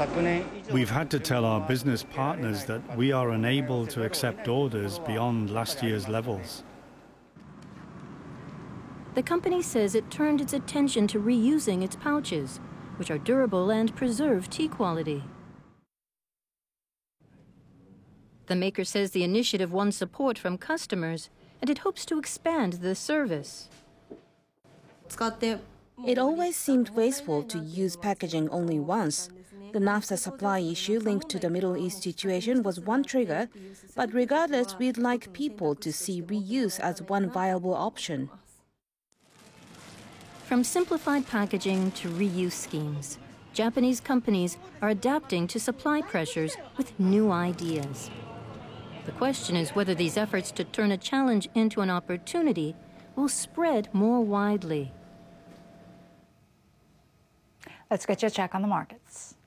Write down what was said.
We've had to tell our business partners that we are unable to accept orders beyond last year's levels. The company says it turned its attention to reusing its pouches, which are durable and preserve tea quality. The maker says the initiative won support from customers, and it hopes to expand the service. It always seemed wasteful to use packaging only once. The naphtha supply issue linked to the Middle East situation was one trigger, but regardless, we'd like people to see reuse as one viable option. From simplified packaging to reuse schemes, Japanese companies are adapting to supply pressures with new ideas. The question is whether these efforts to turn a challenge into an opportunity will spread more widely. Let's get you a check on the markets.